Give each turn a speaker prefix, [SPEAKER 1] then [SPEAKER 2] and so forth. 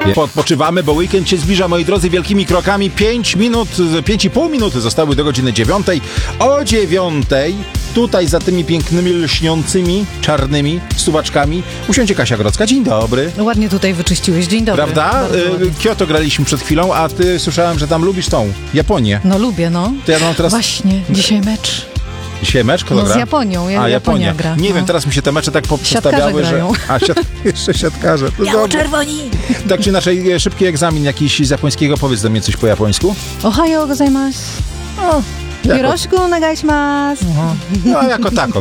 [SPEAKER 1] Odpoczywamy, bo weekend się zbliża, moi drodzy, wielkimi krokami. 5,5 minuty zostały do godziny 9. O 9 tutaj za tymi pięknymi, lśniącymi, czarnymi stuwaczkami usiądzie Kasia Grodzka. Dzień dobry.
[SPEAKER 2] Ładnie tutaj wyczyściłeś. Dzień dobry.
[SPEAKER 1] Prawda? Kyoto graliśmy przed chwilą, a ty słyszałem, że tam lubisz tą Japonię.
[SPEAKER 2] No lubię, no.
[SPEAKER 1] To ja mam teraz...
[SPEAKER 2] Właśnie, dzisiaj mecz.
[SPEAKER 1] Dzisiaj mecz? Kto
[SPEAKER 2] No
[SPEAKER 1] gra?
[SPEAKER 2] z Japonią. Japonia gra.
[SPEAKER 1] Nie wiem, teraz mi się te mecze tak postawiały, że...
[SPEAKER 2] grają.
[SPEAKER 1] Jeszcze siatkarze.
[SPEAKER 2] Biało-czerwoni.
[SPEAKER 1] Tak czy inaczej, szybki egzamin jakiś z japońskiego. Powiedz do mnie coś po japońsku.
[SPEAKER 2] Ohayo gozaimasu. Yoroshiku onegai shimasu.
[SPEAKER 1] No, jako tako.